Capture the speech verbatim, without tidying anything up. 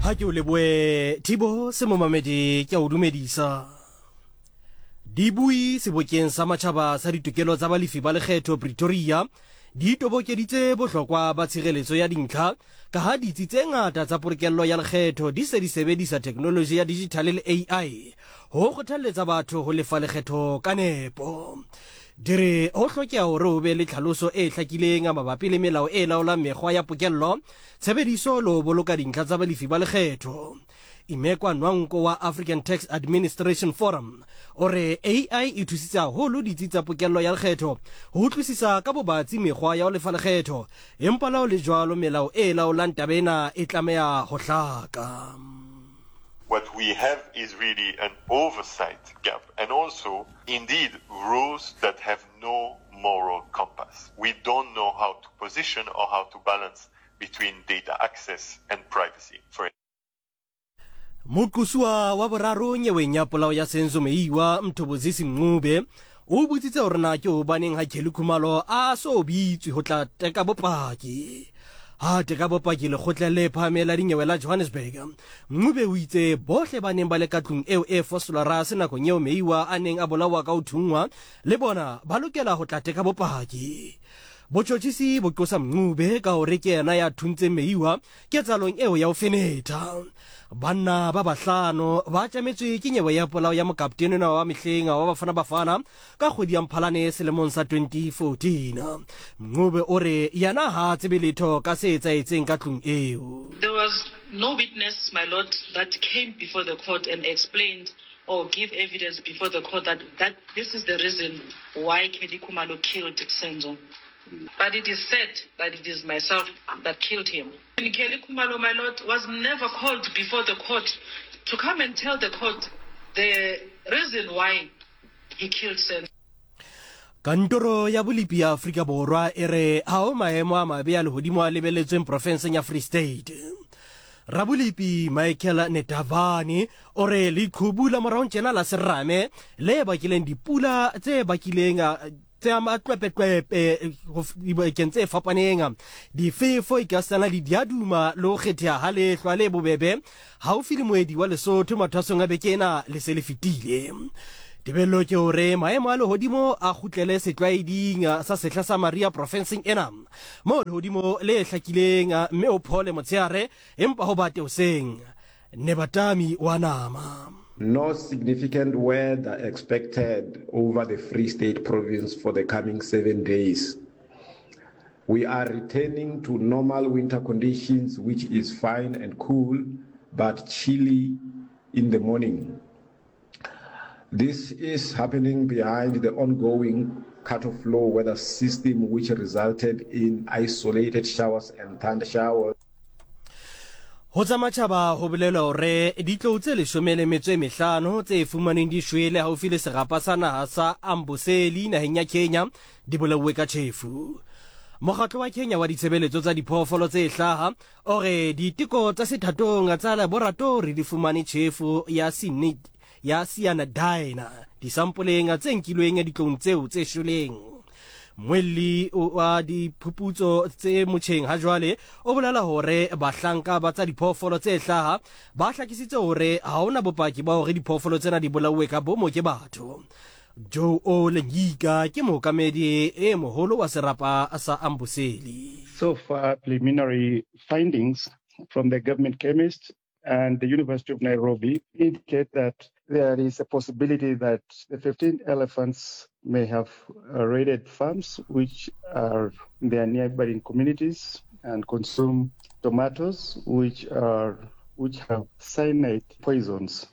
Ha ke o leboe Thibo se momamedi ke o dumedisa. Dibui sebokeng sa matjhaba sa ditokelo tsa balefi ba lekgetho Pretoria di tobokeditse bohlokwa ba tshireletso ya dintlha ka ha ditsi tse ngata tsa porokello ya lekgetho di se di sebedisa teknoloji ya digital le A I ho kgothalletsa batho ho lefa lekgetho ka nepo. Dire ho hlokeha hore o be le tlhaloso e hlakileng mabapi le melao e laolang mekgwa ya pokello, tshebediso le ho boloka dintlha tsa balefi ba lekgetho. Imekwa Nwanko wa African Tax Administration Forum ore A I e thusitse haholo ditsi tsa pokello ya lekgetho ho utlwisisa ka bobatsi mekgwa ya ho lefa lekgetho, empa la ho le jwalo melao e laolang tabena e tlameha ho hlaka. What we have is really an oversight gap and also, indeed, rules that have no moral compass. We don't know how to position or how to balance between data access and privacy. For Mukusua wa boraro nyeweng ya polao ya Senzo Meiwa Mthobozisi Mncube o botsitse hore na ke hobaneng ha Kelly Khumalo a so bitswe ho tla teka bopaki. Ha teka bopaki le kgotla le phamela dinyewe la Johannesburg. Mncube o itse bohle ba neng ba le ka tlung eo e fosola ra se nakong eo Meiwa a neng a bolawa ka ho thungwa le bona ba lokela ho tla teka bopaki. Botjotjisi bo qosa Mncube ka hore ke yena ya thuntse Meiwa ke tsalong eo ya ho feneta. Banna ba bahlano ba tlametswe ke nyewe ya polao ya mokaptene na wa mehleng wa Bafana Bafana ka kgwedi ya Mphalane selemong sa twenty fourteen. Mncube ore yana ha tsebe letho ka se etsaetseng ka tlung eo. There was no witness, my lord, that came before the court and explained or give evidence before the court that, that this is the reason why Kelly Khumalo killed Senzo. But it is said that it is myself that killed him. And Kelly Khumalo, my lord, was never called before the court to come and tell the court the reason why he killed Senzo. Kantoro ya Bolipi ya Afrika Borwa ere hao maemo a mabe a lehodimo a lebeletsweng profenseng ya Free State. Rabulipi Michael Netavani ore le khubula morao tjena la serame le bakileng dipula tse bakileng tse ama tlwepetwepe go ikentse fapaneng difefo ikasana di diaduma lo kgethya ha le hlwa le bobebe ha o file moedi wa Lesotho mathasong a bekena le se le fitile. Tebello ke hore maemo a lehodimo a kgutlele setlwaeding sa sehla sa Maria provinceng ena mo lehodimo le hlakileng mme o phole motsheare empa ho bate hoseng. Nebatami wa nama. No significant weather expected over the Free State province for the coming seven days. We are returning to normal winter conditions, which is fine and cool, but chilly in the morning. This is happening behind the ongoing cut-off low weather system, which resulted in isolated showers and thunder showers. Ho tsa matjhaba ho bolela hore ditlo tse leshome le metso e mehlano tse fumaneng di shwele haufi le serapa sa naha sa Amboseli naheng ya Kenya di bolauwe ka tjhefu. Mokgatlo wa Kenya wa ditshebeletso tsa diphoofolo tse hlaha ore diteko tsa sethatong tsa laboratory di fumane tjhefu ya sinid ya cyanidina disampoleng tse nkilweng ditlong tseo tse shweleng. Mweli wa diphuputso tse motjheng ha jwale o bolala hore bahlanka ba tsa diphoofolo tse hlaha ba hlakisitse hore ha hona bopaki ba hore diphoofolo tsena di bolauwe ka bomo ke batho. Joe Olengika ke mookamedi e moholo wa serapa sa Amboseli. So far, preliminary findings from the government chemist and the University of Nairobi indicate that there is a possibility that the fifteen elephants may have uh, raided farms which are in their neighboring communities and consume tomatoes which are which have cyanide poisons.